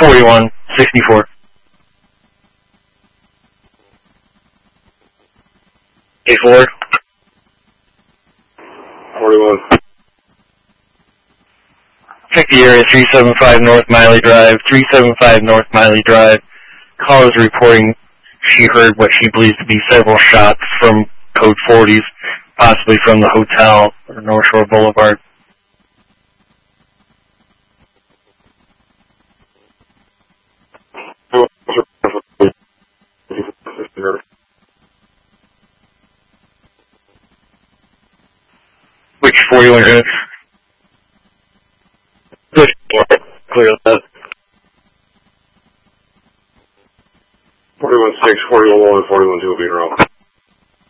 4164. A4. 41. Check the area 375 North Miley Drive. 375 North Miley Drive. Call is reporting she heard what she believes to be several shots from code 40s, possibly from the hotel or North Shore Boulevard. Which 41 unit?